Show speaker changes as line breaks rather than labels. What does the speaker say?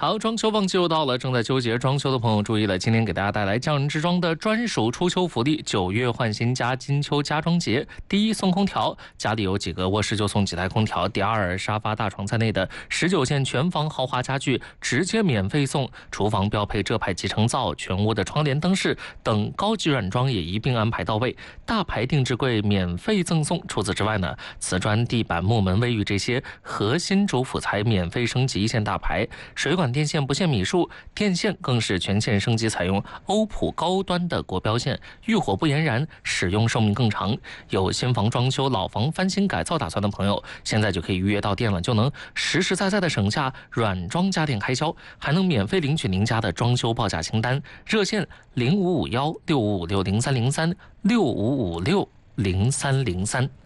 好，装修旺季又到了，正在纠结装修的朋友注意了，今天给大家带来匠人之装的专属初秋福利，9月换新家金秋家装节。第一，送空调，家里有几个卧室就送几台空调。第二，沙发大床在内的19件全房豪华家具直接免费送。厨房标配浙派集成灶，全屋的窗帘灯饰等高级软装也一并安排到位。大牌定制柜免费赠送。除此之外呢，瓷砖、地板、木门、卫浴这些核心主辅材免费升级一线大牌。水管电线不限米数，电线更是全线升级，采用欧普高端的国标线，遇火不延燃，使用寿命更长。有新房装修、老房翻新改造打算的朋友，现在就可以预约到店了，就能实实在在的省下软装家电开销，还能免费领取您家的装修报价清单。热线055165560303，65560303。